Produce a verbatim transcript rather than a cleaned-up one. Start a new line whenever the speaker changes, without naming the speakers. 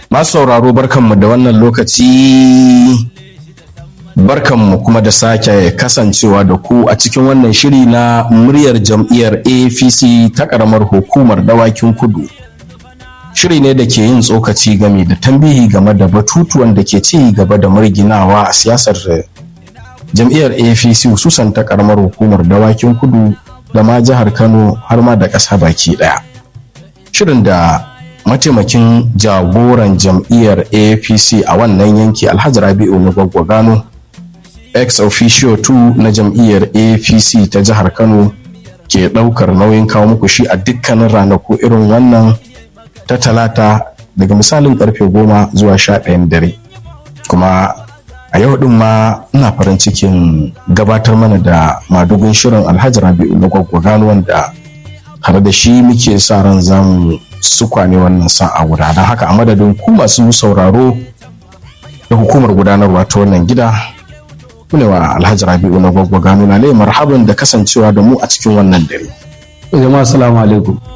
Masu sauraro barkanmu da wannan lokaci, barkanmu kuma da sake kasancewa da ku a cikin wannan shiri na muryar jam'iyyar A P C ta ƙaramar hukumar Dawakin Kudu. Shiri ne da ke yin tsokaci game da tambihi game da batutuwan da ke ci gaba da murginawa a siyasar jam'iyyar A P C hususan ta ƙaramar hukumar Dawakin Kudu da ma jihar Kano har ma da ƙasa baki ɗaya. Shirin da mataimakin jagoran jam'iyyar A P C a wannan yanki Alhaji Rabi'u na Gwaggwagano ex officio two na jam'iyyar A P C ta jihar Kano ke ɗaukar nauyin kawo muku shi a dukkanin ranaku irin wannan ta talata daga misalin karfe goma zuwa sha ɗayan dare. Kuma a yau din ma ina farin cikin gabatar mana da madugun shirin Alhaji Rabi'u na Gwaggwagano wanda har da shi muke sa ran zamu su kwane wannan sa'a guda. Don haka a madadin ku masu sauraro da hukumar gudanarwa ta wannan gida, mune wa Alhaji Rabi'u na Gwaggwagano na marhaban da kasancewa da mu a cikin wannan dare.
Jama'a assalamu alaikum.